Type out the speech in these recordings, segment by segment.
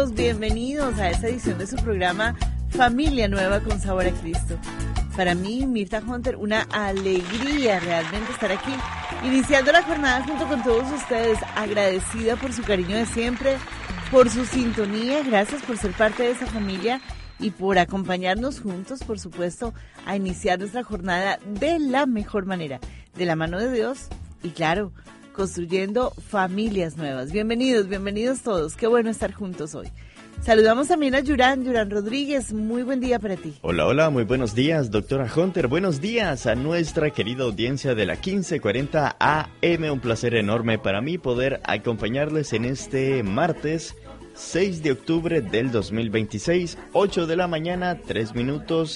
Bienvenidos a esta edición de su programa Familia Nueva con Sabor a Cristo. Para mí, Mirta Hunter, una alegría realmente estar aquí, iniciando la jornada junto con todos ustedes, agradecida por su cariño de siempre, por su sintonía, gracias por ser parte de esa familia y por acompañarnos juntos, por supuesto, a iniciar nuestra jornada de la mejor manera, de la mano de Dios y claro, construyendo familias nuevas. Bienvenidos todos, qué bueno estar juntos hoy. Saludamos también a Yuran Rodríguez, muy buen día para ti. Hola, muy buenos días, doctora Hunter, buenos días a nuestra querida audiencia de la 1540 AM, un placer enorme para mí poder acompañarles en este martes 6 de octubre del 2026, 8 de la mañana, 3 minutos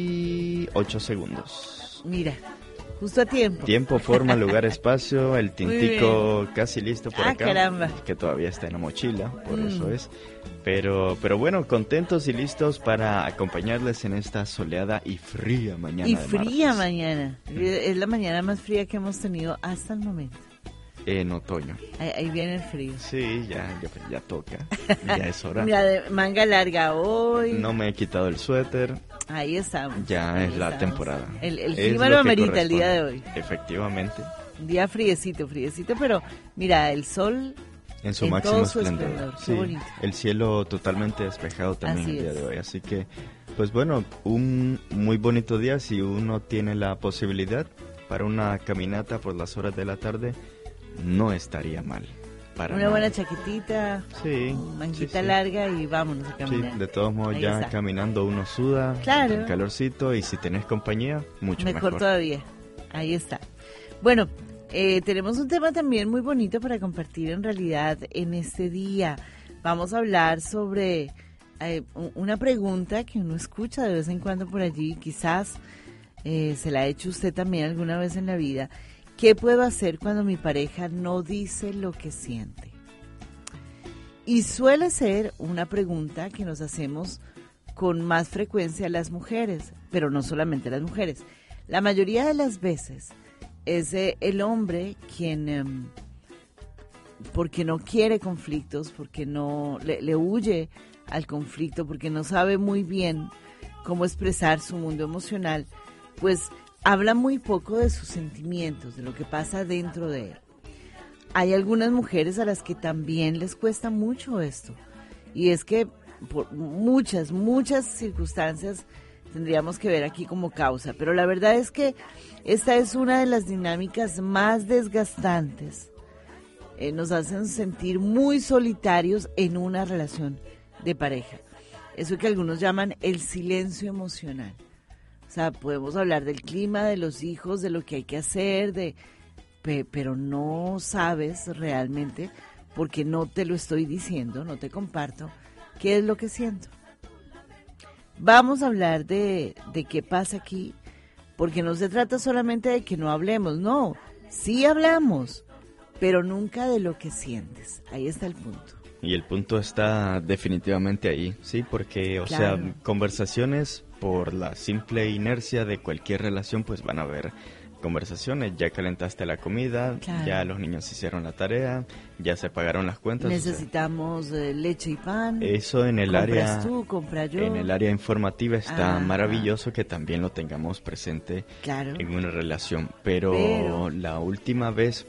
y 8 segundos. Mira, justo a tiempo. Tiempo, forma, lugar, espacio, el tintico casi listo por acá. Caramba. Que todavía está en la mochila, por eso es. Pero bueno, contentos y listos para acompañarles en esta soleada y fría mañana. Y fría mañana. Es la mañana más fría que hemos tenido hasta el momento. En otoño. Ahí viene el frío. Sí, ya toca. Ya es hora. Mira, de manga larga hoy. No me he quitado el suéter. Ahí estamos. Ya es la temporada. El clima lo amerita el día de hoy. Efectivamente. Un día friecito, pero mira, el sol en su máximo esplendor. Sí, bonito. El cielo totalmente despejado también el día de hoy. Así que, pues bueno, un muy bonito día si uno tiene la posibilidad para una caminata por las horas de la tarde. No estaría mal. Una buena chaquetita, sí, manguita larga y vámonos a caminar. Sí, de todos modos ahí ya está. Caminando uno suda, claro. El calorcito y si tenés compañía, mucho mejor. Mejor todavía, ahí está. Bueno, tenemos un tema también muy bonito para compartir en realidad en este día. Vamos a hablar sobre una pregunta que uno escucha de vez en cuando por allí, quizás se la ha hecho usted también alguna vez en la vida. ¿Qué puedo hacer cuando mi pareja no dice lo que siente? Y suele ser una pregunta que nos hacemos con más frecuencia las mujeres, pero no solamente las mujeres. La mayoría de las veces es el hombre quien, porque no quiere conflictos, porque no le huye al conflicto, porque no sabe muy bien cómo expresar su mundo emocional, pues habla muy poco de sus sentimientos, de lo que pasa dentro de él. Hay algunas mujeres a las que también les cuesta mucho esto. Y es que por muchas circunstancias tendríamos que ver aquí como causa. Pero la verdad es que esta es una de las dinámicas más desgastantes. Nos hacen sentir muy solitarios en una relación de pareja. Eso que algunos llaman el silencio emocional. O sea, podemos hablar del clima, de los hijos, de lo que hay que hacer, pero no sabes realmente, porque no te lo estoy diciendo, no te comparto, qué es lo que siento. Vamos a hablar de qué pasa aquí, porque no se trata solamente de que no hablemos, no, sí hablamos, pero nunca de lo que sientes. Ahí está el punto. Y el punto está definitivamente ahí, sí, porque, claro. sea, conversaciones por la simple inercia de cualquier relación, pues van a haber conversaciones. Ya calentaste la comida, claro. Ya los niños hicieron la tarea, ya se pagaron las cuentas. Necesitamos leche y pan. Eso en el área. Compras tú, compra yo. En el área informativa está maravilloso que también lo tengamos presente, claro. En una relación. Pero la última vez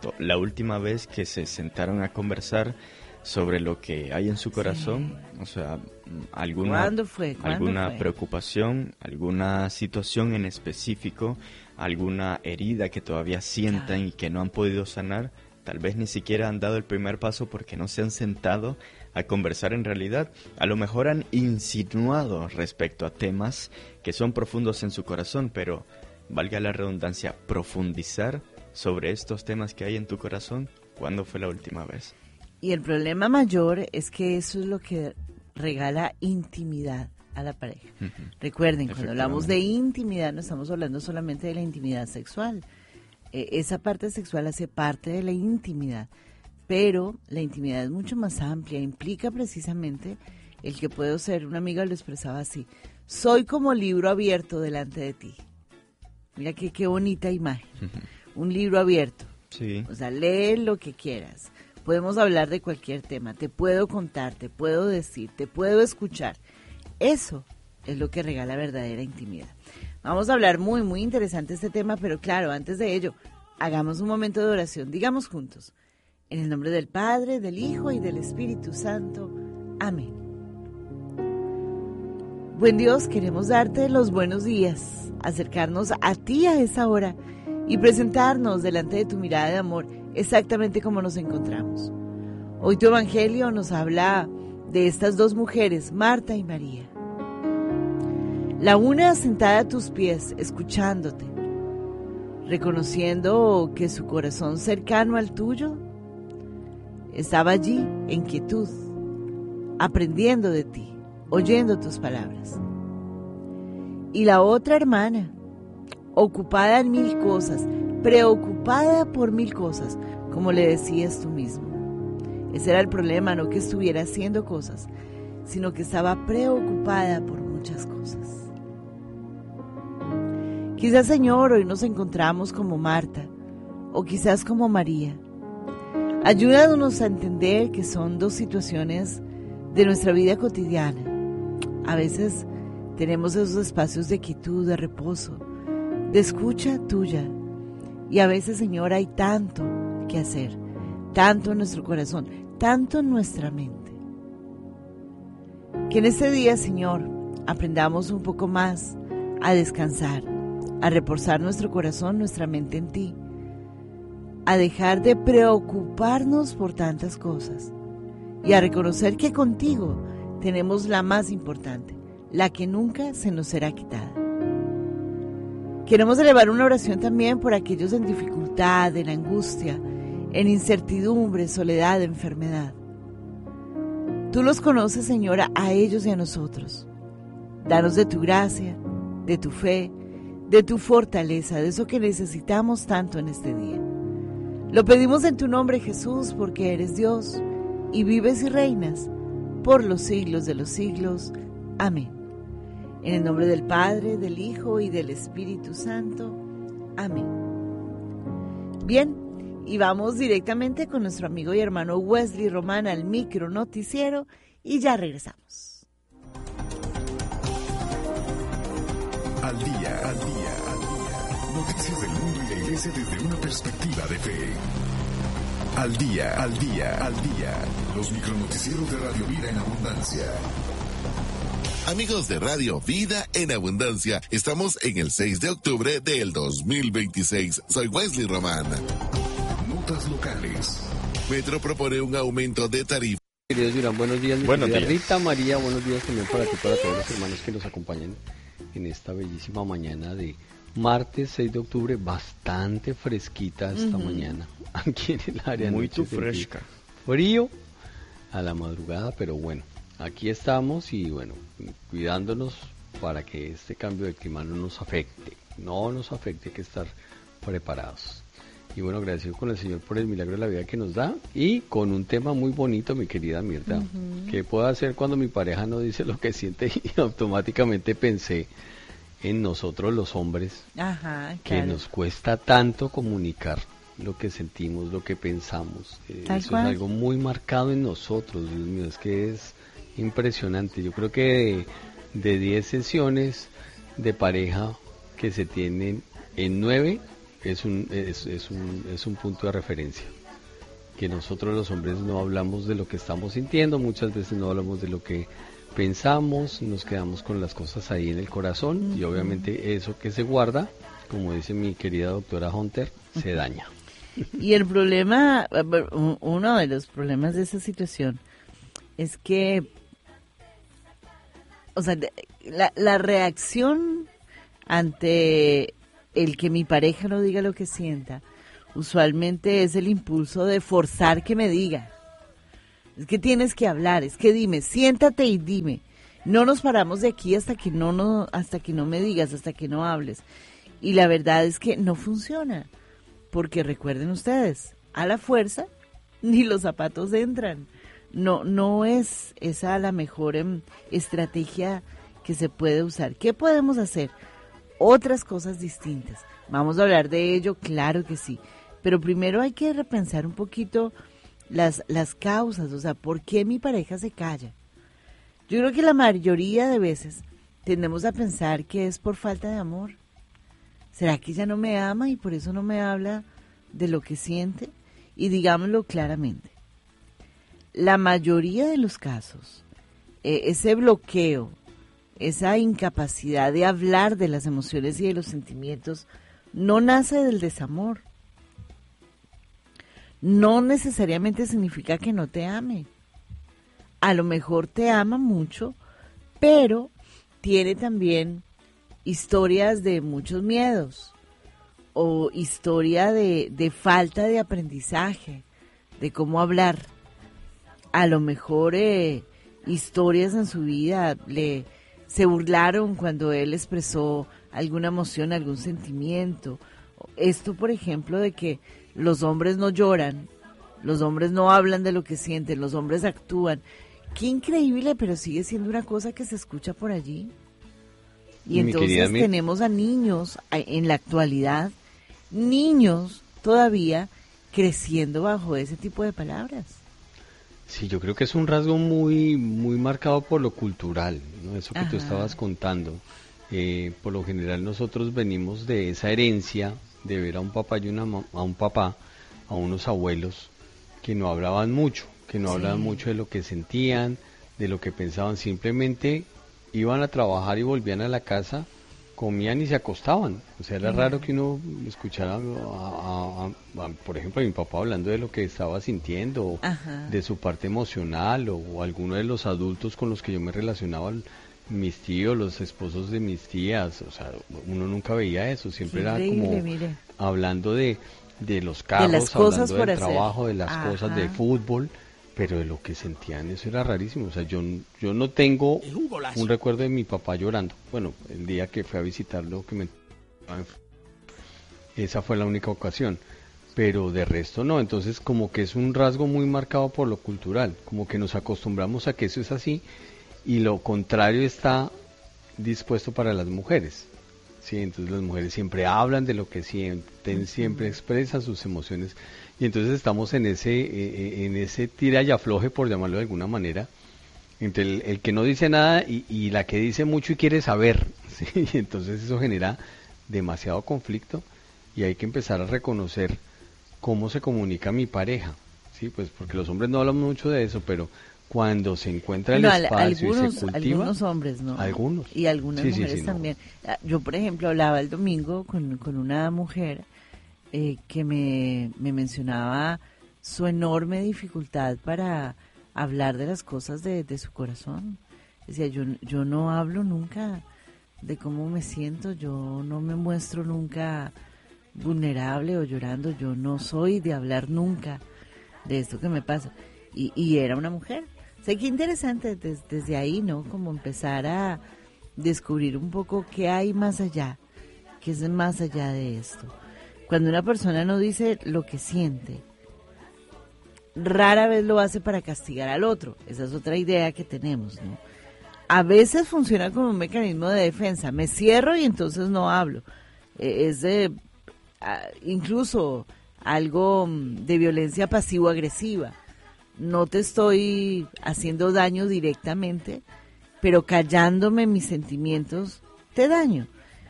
que se sentaron a conversar sobre lo que hay en su corazón, sí. O sea, alguna preocupación, alguna situación en específico, alguna herida que todavía sientan, claro. Y que no han podido sanar, tal vez ni siquiera han dado el primer paso porque no se han sentado a conversar en realidad. A lo mejor han insinuado respecto a temas que son profundos en su corazón, pero valga la redundancia, profundizar sobre estos temas que hay en tu corazón, ¿cuándo fue la última vez? Y el problema mayor es que eso es lo que regala intimidad a la pareja. Uh-huh. Recuerden, cuando hablamos de intimidad no estamos hablando solamente de la intimidad sexual. Esa parte sexual hace parte de la intimidad, pero la intimidad es mucho más amplia, implica precisamente el que puedo ser, una amiga lo expresaba así, soy como libro abierto delante de ti. Mira qué bonita imagen, uh-huh. Un libro abierto. Sí. O sea, lee lo que quieras. Podemos hablar de cualquier tema, te puedo contar, te puedo decir, te puedo escuchar. Eso es lo que regala verdadera intimidad. Vamos a hablar muy, muy interesante este tema, pero claro, antes de ello, hagamos un momento de oración. Digamos juntos, en el nombre del Padre, del Hijo y del Espíritu Santo. Amén. Buen Dios, queremos darte los buenos días, acercarnos a ti a esa hora y presentarnos delante de tu mirada de amor exactamente como nos encontramos. Hoy tu Evangelio nos habla de estas dos mujeres, Marta y María. La una sentada a tus pies, escuchándote, reconociendo que su corazón cercano al tuyo estaba allí en quietud, aprendiendo de ti, oyendo tus palabras. Y la otra hermana, ocupada en 1000 cosas, preocupada por 1000 cosas, como le decías tú mismo. Ese era el problema, no que estuviera haciendo cosas, sino que estaba preocupada por muchas cosas. Quizás, Señor, hoy nos encontramos como Marta, o quizás como María. Ayúdanos a entender que son dos situaciones de nuestra vida cotidiana. A veces tenemos esos espacios de quietud, de reposo, de escucha tuya. Y a veces, Señor, hay tanto que hacer, tanto en nuestro corazón, tanto en nuestra mente. Que en este día, Señor, aprendamos un poco más a descansar, a reposar nuestro corazón, nuestra mente en ti, a dejar de preocuparnos por tantas cosas y a reconocer que contigo tenemos la más importante, la que nunca se nos será quitada. Queremos elevar una oración también por aquellos en dificultad, en angustia, en incertidumbre, soledad, enfermedad. Tú los conoces, Señora, a ellos y a nosotros. Danos de tu gracia, de tu fe, de tu fortaleza, de eso que necesitamos tanto en este día. Lo pedimos en tu nombre, Jesús, porque eres Dios y vives y reinas por los siglos de los siglos. Amén. En el nombre del Padre, del Hijo y del Espíritu Santo. Amén. Bien, y vamos directamente con nuestro amigo y hermano Wesley Román al micro noticiero y ya regresamos. Al día. Noticias del mundo y la iglesia desde una perspectiva de fe. Al día. Los micronoticieros de Radio Vida en Abundancia. Amigos de Radio Vida en Abundancia, estamos en el 6 de octubre del 2026. Soy Wesley Román. Notas locales. Metro propone un aumento de tarifa. Queridos Durán, buenos días. Buenos días. Rita, María, buenos días también para ti, para todos los hermanos que nos acompañan en esta bellísima mañana de martes 6 de octubre, bastante fresquita esta mañana, aquí en el área. Muy fresca. Frío a la madrugada, pero bueno, aquí estamos y bueno, cuidándonos para que este cambio de clima no nos afecte, hay que estar preparados. Y bueno, agradecido con el Señor por el milagro de la vida que nos da y con un tema muy bonito, mi querida Mirta. ¿Qué puedo hacer cuando mi pareja no dice lo que siente? Y automáticamente pensé en nosotros los hombres, que nos cuesta tanto comunicar lo que sentimos, lo que pensamos. Eso es algo muy marcado en nosotros, Dios mío, es que es impresionante. Yo creo que de 10 sesiones de pareja que se tienen, en 9 es un punto de referencia. Que nosotros los hombres no hablamos de lo que estamos sintiendo, muchas veces no hablamos de lo que pensamos, nos quedamos con las cosas ahí en el corazón y obviamente eso que se guarda, como dice mi querida doctora Hunter, se daña. Y el problema, uno de los problemas de esa situación es que, o sea, la reacción ante el que mi pareja no diga lo que sienta, usualmente es el impulso de forzar que me diga. Es que tienes que hablar, es que dime, siéntate y dime. No nos paramos de aquí hasta que no me digas, hasta que no hables. Y la verdad es que no funciona, porque recuerden ustedes, a la fuerza ni los zapatos entran. No es esa la mejor estrategia que se puede usar. ¿Qué podemos hacer? Otras cosas distintas. Vamos a hablar de ello, claro que sí. Pero primero hay que repensar un poquito las causas, o sea, ¿por qué mi pareja se calla? Yo creo que la mayoría de veces tendemos a pensar que es por falta de amor. ¿Será que ella no me ama y por eso no me habla de lo que siente? Y digámoslo claramente, la mayoría de los casos, ese bloqueo, esa incapacidad de hablar de las emociones y de los sentimientos, no nace del desamor. No necesariamente significa que no te ame. A lo mejor te ama mucho, pero tiene también historias de muchos miedos o historia de falta de aprendizaje, de cómo hablar. A lo mejor historias en su vida se burlaron cuando él expresó alguna emoción, algún sentimiento. Esto, por ejemplo, de que los hombres no lloran, los hombres no hablan de lo que sienten, los hombres actúan. Qué increíble, pero sigue siendo una cosa que se escucha por allí. Y entonces tenemos a niños en la actualidad, niños todavía creciendo bajo ese tipo de palabras. Sí, yo creo que es un rasgo muy marcado por lo cultural, ¿no? Eso que tú estabas contando. Por lo general nosotros venimos de esa herencia de ver a un papá a unos abuelos que no hablaban mucho, hablaban mucho de lo que sentían, de lo que pensaban, simplemente iban a trabajar y volvían a la casa, comían y se acostaban. O sea, era raro que uno escuchara, por ejemplo, a mi papá hablando de lo que estaba sintiendo, de su parte emocional, o alguno de los adultos con los que yo me relacionaba, mis tíos, los esposos de mis tías. O sea, uno nunca veía eso, siempre era como hablando de los carros, de las cosas hablando del trabajo, de las cosas de fútbol, pero de lo que sentían, eso era rarísimo. O sea, yo no tengo un recuerdo de mi papá llorando. Bueno, el día que fui a visitarlo, esa fue la única ocasión, pero de resto no. Entonces, como que es un rasgo muy marcado por lo cultural, como que nos acostumbramos a que eso es así, y lo contrario está dispuesto para las mujeres. Sí, entonces las mujeres siempre hablan de lo que sienten, siempre expresan sus emociones, y entonces estamos en ese tira y afloje, por llamarlo de alguna manera, entre el que no dice nada y la que dice mucho y quiere saber, ¿sí? Y entonces eso genera demasiado conflicto, y hay que empezar a reconocer cómo se comunica mi pareja, sí, pues porque los hombres no hablan mucho de eso, pero cuando se encuentra el espacio y se cultiva. Algunos hombres, ¿no? Algunos. Y algunas mujeres también. No. Yo, por ejemplo, hablaba el domingo con una mujer que me mencionaba su enorme dificultad para hablar de las cosas de su corazón. Decía, yo no hablo nunca de cómo me siento, yo no me muestro nunca vulnerable o llorando, yo no soy de hablar nunca de esto que me pasa. Y era una mujer. Sé que interesante desde ahí, ¿no? Como empezar a descubrir un poco qué hay más allá, qué es más allá de esto. Cuando una persona no dice lo que siente, rara vez lo hace para castigar al otro. Esa es otra idea que tenemos, ¿no? A veces funciona como un mecanismo de defensa. Me cierro y entonces no hablo. Es incluso algo de violencia pasivo-agresiva. No te estoy haciendo daño directamente, pero callándome mis sentimientos te daño.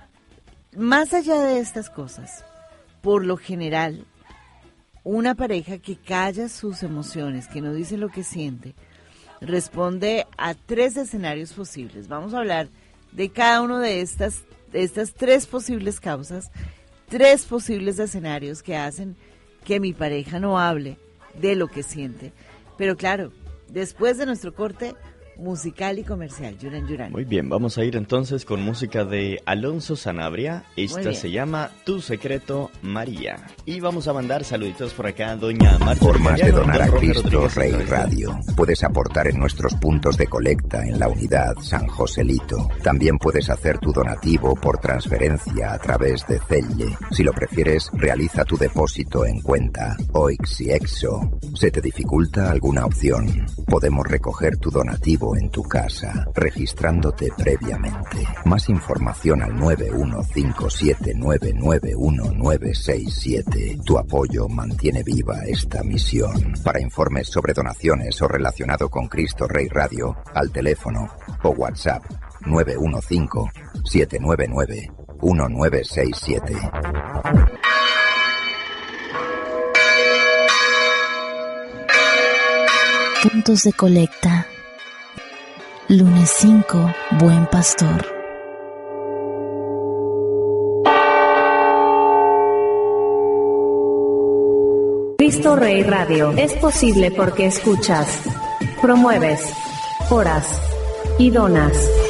Más allá de estas cosas, por lo general, una pareja que calla sus emociones, que no dice lo que siente, responde a 3 escenarios posibles. Vamos a hablar de cada uno de estas 3 posibles causas, 3 posibles escenarios que hacen que mi pareja no hable de lo que siente. Pero claro, después de nuestro corte musical y comercial, Yuran. Muy bien, vamos a ir entonces con música de Alonso Sanabria. Esta se llama Tu Secreto, María. Y vamos a mandar saluditos por acá a doña Marta. Formas de donar a Cristo Rey Radio. Puedes aportar en nuestros puntos de colecta en la unidad San Joselito. También puedes hacer tu donativo por transferencia a través de Zelle. Si lo prefieres, realiza tu depósito en cuenta OIX y EXO. ¿Se te dificulta alguna opción? Podemos recoger tu donativo solo en tu casa, registrándote previamente. Más información al 915799197. Tu apoyo mantiene viva esta misión. Para informes sobre donaciones o relacionado con Cristo Rey Radio, al teléfono o WhatsApp 915-799-1967. Puntos de colecta. Lunes 5, Buen Pastor. Cristo Rey Radio es posible porque escuchas, promueves, oras y donas.